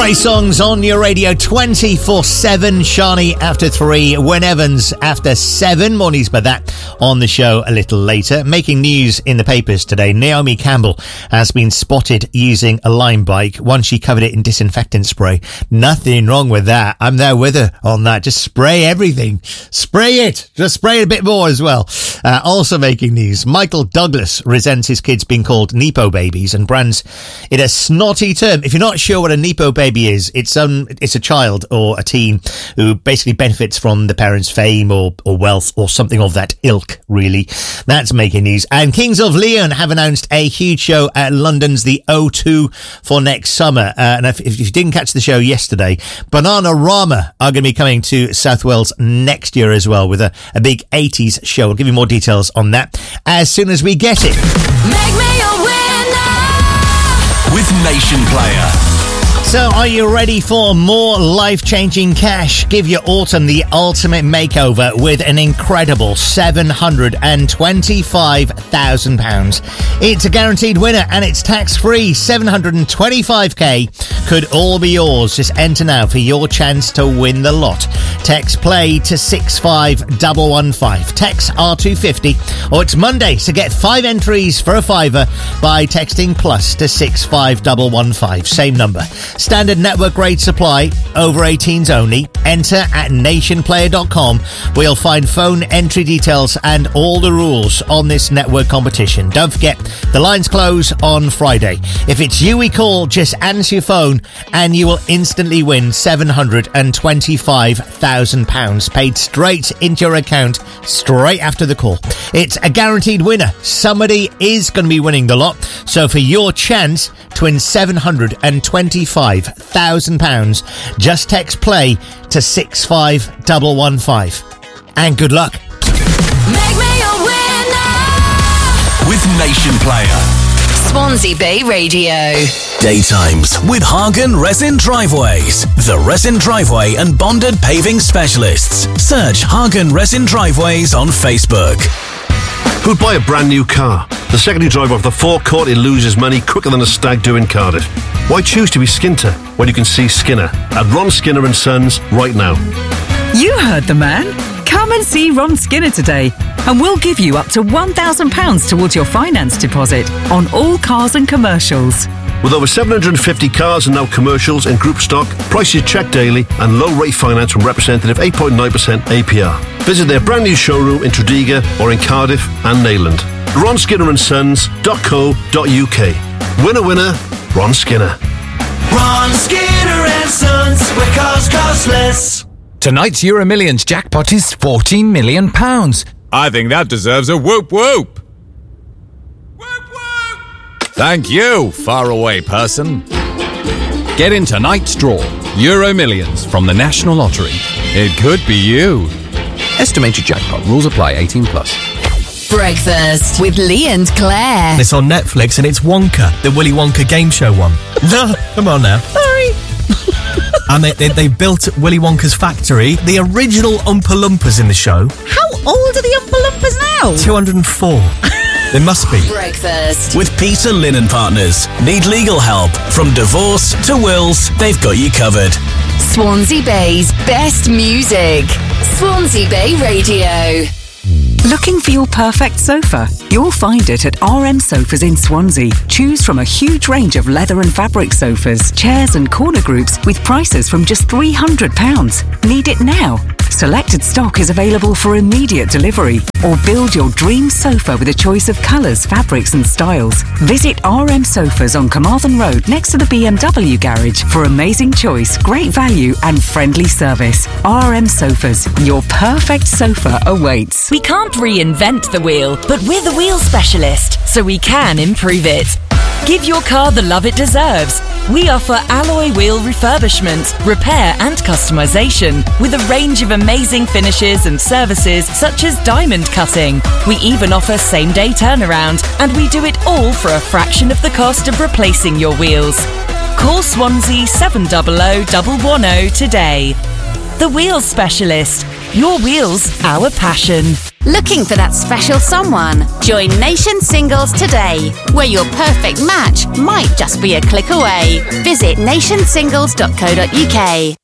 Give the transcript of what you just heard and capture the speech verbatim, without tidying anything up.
Great songs on your radio twenty-four seven. Shani after three, Wyn Evans after seven. More news about that on the show a little later. Making news in the papers today, Naomi Campbell has been spotted using a Lime bike once she covered it in disinfectant spray. Nothing wrong with that. I'm there with her on that. Just spray everything. Spray it. Just spray it a bit more as well. Uh, also making news, Michael Douglas resents his kids being called Nepo babies and brands it a snotty term. If you're not sure what a Nepo baby is, it's um it's a child or a teen who basically benefits from the parents' fame or, or wealth or something of that ilk, really. That's making news. And Kings of Leon have announced a huge show at London's The O two for next summer. Uh, and if, if you didn't catch the show yesterday, Bananarama are going to be coming to South Wales next year as well with a, a big eighties show. I'll give you more details on that as soon as we get it. Make me a winner with Nation Player. So, are you ready for more life-changing cash? Give your autumn the ultimate makeover with an incredible seven hundred twenty-five thousand pounds. It's a guaranteed winner and it's tax-free. seven hundred twenty-five k could all be yours. Just enter now for your chance to win the lot. Text play to six five one one five. Text R two fifty, or it's Monday, so get five entries for a fiver by texting plus to six five one one five. Same number. Standard network rate supply, over eighteens only. Enter at nation player dot com where you'll find phone entry details and all the rules on this network competition. Don't forget, the lines close on Friday. If it's you we call, just answer your phone and you will instantly win seven hundred twenty-five thousand pounds paid straight into your account straight after the call. It's a guaranteed winner. Somebody is going to be winning the lot. So for your chance to win seven hundred twenty-five thousand pounds, just text play to six five one one five. And good luck. Make me a winner with Nation Player. Swansea Bay Radio. Daytimes with Hagen Resin Driveways, the resin driveway and bonded paving specialists. Search Hagen Resin Driveways on Facebook. Who'd buy a brand new car? The secondary driver of the forecourt, he loses money quicker than a stag do in Cardiff. Why choose to be Skinter when you can see Skinner at Ron Skinner and Sons right now? You heard the man. Come and see Ron Skinner today and we'll give you up to one thousand pounds towards your finance deposit on all cars and commercials. With over seven hundred fifty cars and now commercials in group stock, prices checked daily and low rate finance from representative eight point nine percent A P R. Visit their brand new showroom in Tredegar or in Cardiff and Neyland. ron skinner and sons dot co dot uk. Winner, winner, Ron Skinner. Ron Skinner and Sons, where cars cost less. Tonight's Euro Millions jackpot is fourteen million pounds. I think that deserves a whoop whoop. Whoop whoop. Thank you, faraway person. Get in tonight's draw. Euro Millions from the National Lottery. It could be you. Estimated jackpot. Rules apply. eighteen plus. Breakfast with Lee and Claire. It's on Netflix and it's Wonka, the Willy Wonka game show one. No, come on now. Sorry. And they, they, they built Willy Wonka's factory. The original Oompa Loompas in the show. How old are the Oompa Loompas now? two hundred and four. They must be. Breakfast with Peter Linen Partners. Need legal help? From divorce to wills, they've got you covered. Swansea Bay's best music. Swansea Bay Radio. Looking for your perfect sofa? You'll find it at R M Sofas in Swansea. Choose from a huge range of leather and fabric sofas, chairs and corner groups with prices from just three hundred pounds. Need it now? Selected stock is available for immediate delivery. Or build your dream sofa with a choice of colours, fabrics and styles. Visit R M Sofas on Carmarthen Road next to the B M W garage for amazing choice, great value and friendly service. R M Sofas, your perfect sofa awaits. We can't reinvent the wheel, but we're the wheel specialist, so we can improve it. Give your car the love it deserves. We offer alloy wheel refurbishment, repair and customisation with a range of amazing finishes and services such as diamond cutting. We even offer same-day turnaround, and we do it all for a fraction of the cost of replacing your wheels. Call Swansea seven hundred, one one zero today. The Wheels Specialist. Your wheels, our passion. Looking for that special someone? Join Nation Singles today, where your perfect match might just be a click away. Visit nation singles dot co dot uk.